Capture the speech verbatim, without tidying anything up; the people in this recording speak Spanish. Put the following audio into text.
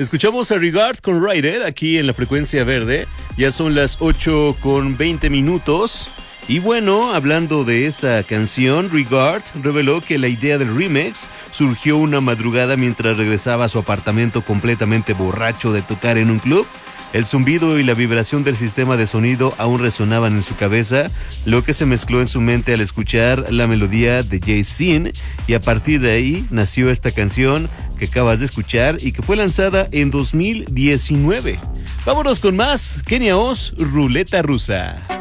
Escuchamos a Regard con Rider aquí en la frecuencia verde. Ya son las ocho con veinte minutos. Y bueno, hablando de esa canción, Regard reveló que la idea del remix surgió una madrugada mientras regresaba a su apartamento completamente borracho de tocar en un club. El zumbido y la vibración del sistema de sonido aún resonaban en su cabeza, lo que se mezcló en su mente al escuchar la melodía de Jay-Z, y a partir de ahí nació esta canción que acabas de escuchar y que fue lanzada en dos mil diecinueve. Vámonos con más. Kenia Oz, Ruleta Rusa.